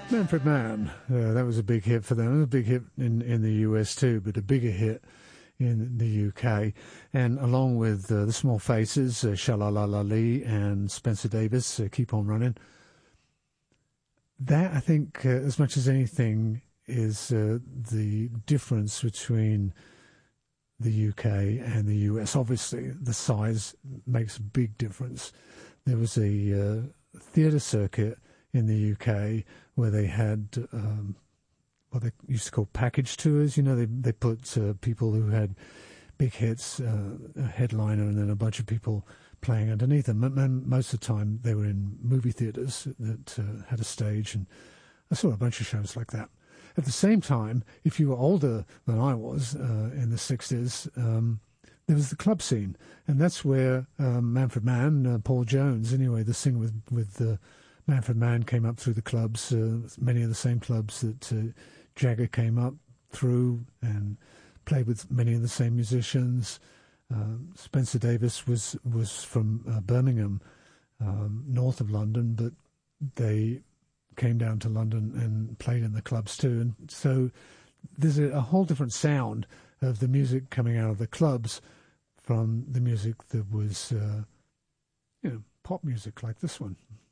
Manfred Mann, that was a big hit for them. It was a big hit in the US too, but a bigger hit in the UK. And along with the Small Faces, Sha-La-La-La Lee and Spencer Davis, Keep On Running. That, I think, as much as anything, is the difference between the UK and the US. Obviously, the size makes a big difference. There was a theatre circuit in the UK where they had what they used to call package tours. You know, they put people who had big hits, a headliner, and then a bunch of people playing underneath them. And most of the time, they were in movie theatres that had a stage, and I saw a bunch of shows like that. At the same time, if you were older than I was in the 60s, there was the club scene, and that's where Manfred Mann, Paul Jones, anyway, the singer with Manfred Mann came up through the clubs, many of the same clubs that Jagger came up through, and played with many of the same musicians. Spencer Davis was from Birmingham, north of London, but they came down to London and played in the clubs too. And so there's a whole different sound of the music coming out of the clubs from the music that was, pop music like this one.